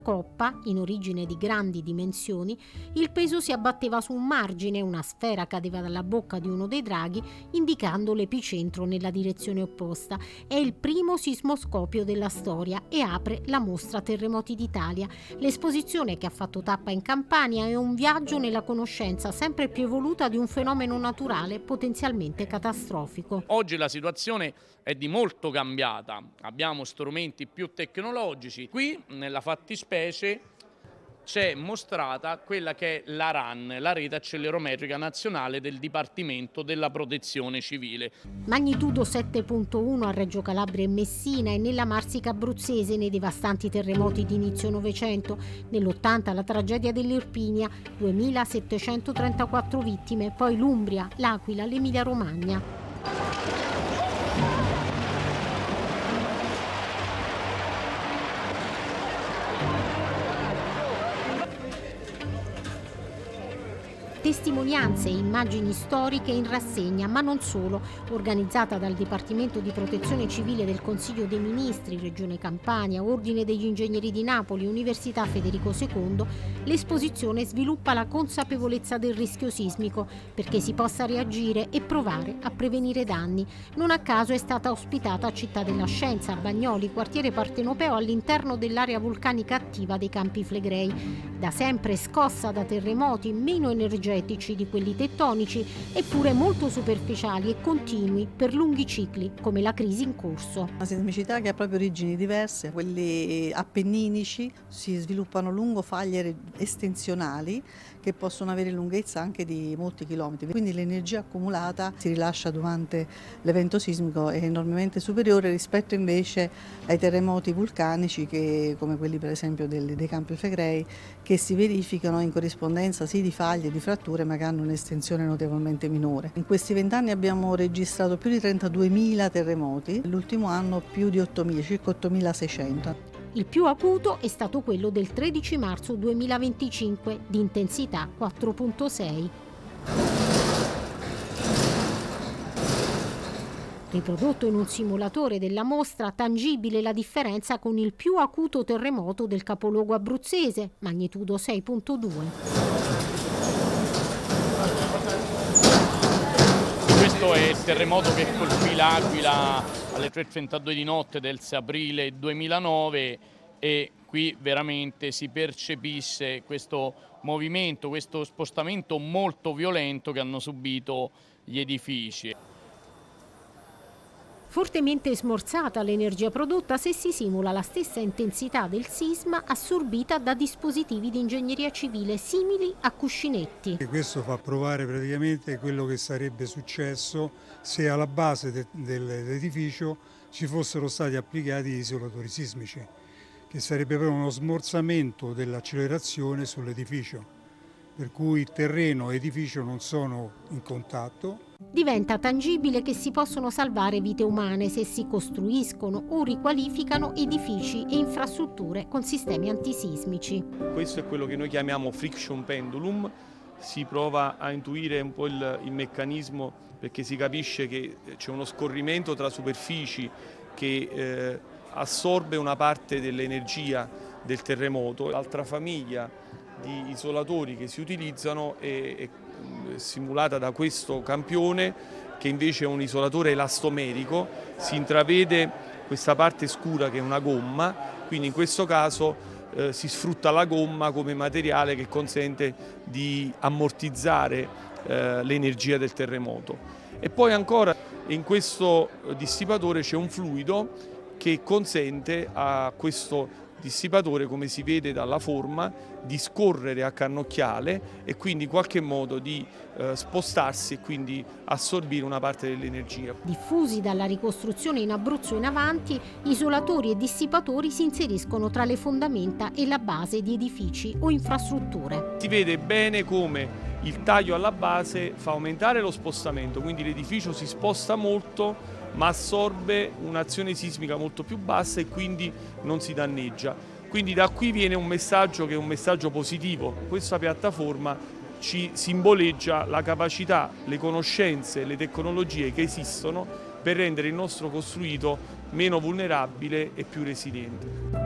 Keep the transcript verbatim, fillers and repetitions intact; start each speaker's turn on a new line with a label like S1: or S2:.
S1: Coppa, in origine di grandi dimensioni, il peso si abbatteva su un margine, una sfera cadeva dalla bocca di uno dei draghi, indicando l'epicentro nella direzione opposta. È il primo sismoscopio della storia e apre la mostra Terremoti d'Italia. L'esposizione, che ha fatto tappa in Campania, è un viaggio nella conoscenza sempre più evoluta di un fenomeno naturale potenzialmente catastrofico.
S2: Oggi la situazione è di molto cambiata, abbiamo strumenti più tecnologici. Qui nella fattispecie c'è mostrata quella che è la R A N, la rete accelerometrica nazionale del Dipartimento della Protezione Civile.
S1: Magnitudo sette virgola uno a Reggio Calabria e Messina e nella Marsica abruzzese nei devastanti terremoti di inizio Novecento. Nell'ottanta la tragedia dell'Irpinia, duemilasettecentotrentaquattro vittime, poi l'Umbria, l'Aquila, l'Emilia Romagna. Testimonianze e immagini storiche in rassegna, ma non solo. Organizzata dal Dipartimento di Protezione Civile del Consiglio dei Ministri, Regione Campania, Ordine degli Ingegneri di Napoli, Università Federico secondo, l'esposizione sviluppa la consapevolezza del rischio sismico perché si possa reagire e provare a prevenire danni. Non a caso è stata ospitata a Città della Scienza, a Bagnoli, quartiere partenopeo, all'interno dell'area vulcanica attiva dei Campi Flegrei. Da sempre scossa da terremoti meno energetici di quelli tettonici, eppure molto superficiali e continui per lunghi cicli, come la crisi in corso.
S3: Una sismicità che ha proprio origini diverse, quelli appenninici si sviluppano lungo faglie estensionali che possono avere lunghezza anche di molti chilometri, quindi l'energia accumulata si rilascia durante l'evento sismico è enormemente superiore rispetto invece ai terremoti vulcanici che, come quelli per esempio dei, dei Campi Flegrei, che si verificano in corrispondenza sì di faglie e di fratture ma che hanno un'estensione notevolmente minore. In questi vent'anni abbiamo registrato più di trentaduemila terremoti, l'ultimo anno più di ottomila, circa ottomilaseicento.
S1: Il più acuto è stato quello del tredici marzo duemilaventicinque, di intensità quattro virgola sei. Riprodotto in un simulatore della mostra, tangibile la differenza con il più acuto terremoto del capoluogo abruzzese, magnitudo sei virgola due.
S2: Questo è il terremoto che colpì l'Aquila alle tre e trentadue di notte del sei aprile duemilanove e qui veramente si percepisce questo movimento, questo spostamento molto violento che hanno subito gli edifici.
S1: Fortemente smorzata l'energia prodotta se si simula la stessa intensità del sisma assorbita da dispositivi di ingegneria civile simili a cuscinetti.
S4: E questo fa provare praticamente quello che sarebbe successo se alla base de- dell'edificio ci fossero stati applicati isolatori sismici, che sarebbe proprio uno smorzamento dell'accelerazione sull'edificio, per cui terreno e edificio non sono in contatto.
S1: Diventa tangibile che si possono salvare vite umane se si costruiscono o riqualificano edifici e infrastrutture con sistemi antisismici.
S5: Questo è quello che noi chiamiamo friction pendulum, si prova a intuire un po' il, il meccanismo perché si capisce che c'è uno scorrimento tra superfici che eh, assorbe una parte dell'energia del terremoto. L'altra famiglia di isolatori che si utilizzano è, è simulata da questo campione che invece è un isolatore elastomerico, si intravede questa parte scura che è una gomma, quindi in questo caso eh, si sfrutta la gomma come materiale che consente di ammortizzare eh, l'energia del terremoto. E poi ancora in questo dissipatore c'è un fluido che consente a questo dissipatore, come si vede dalla forma, di scorrere a cannocchiale e quindi in qualche modo di eh, spostarsi e quindi assorbire una parte dell'energia.
S1: Diffusi dalla ricostruzione in Abruzzo in avanti, isolatori e dissipatori si inseriscono tra le fondamenta e la base di edifici o infrastrutture.
S5: Si vede bene come il taglio alla base fa aumentare lo spostamento, quindi l'edificio si sposta molto ma assorbe un'azione sismica molto più bassa e quindi non si danneggia. Quindi da qui viene un messaggio che è un messaggio positivo. Questa piattaforma ci simboleggia la capacità, le conoscenze, le tecnologie che esistono per rendere il nostro costruito meno vulnerabile e più resiliente.